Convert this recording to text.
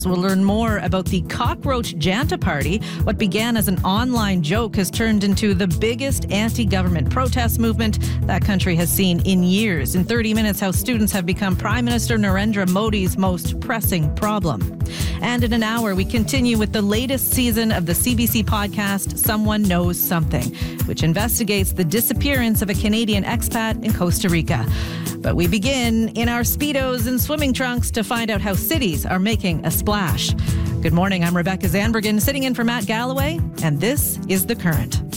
We'll learn more about the Cockroach Janta Party. What began as an online joke has turned into the biggest anti-government protest movement that country has seen in years. In 30 minutes, how students have become Prime Minister Narendra Modi's most pressing problem. And in an hour, we continue with the latest season of the CBC podcast, Someone Knows Something, which investigates the disappearance of a Canadian expat in Costa Rica. But we begin in our Speedos and swimming trunks to find out how cities are making a splash. Good morning, I'm Rebecca Zandbergen, sitting in for Matt Galloway, and this is The Current.